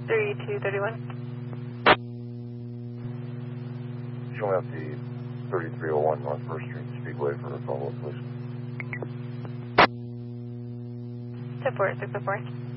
3231. Show me up the 3301 North 1st Street Speedway for a follow-up, please. 10-4, 604.